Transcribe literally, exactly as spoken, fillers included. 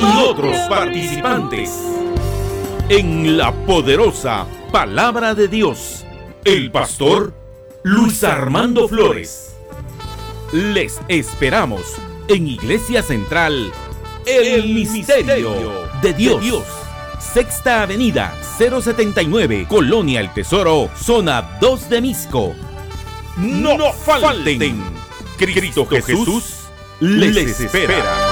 y otros participantes en la poderosa Palabra de Dios. El pastor Luis Armando Flores. Les esperamos en Iglesia Central, El, el Misterio de Dios. de Dios. Sexta Avenida, cero setenta y nueve, Colonia El Tesoro, Zona dos de Misco. No, no falten. Cristo Jesús les espera.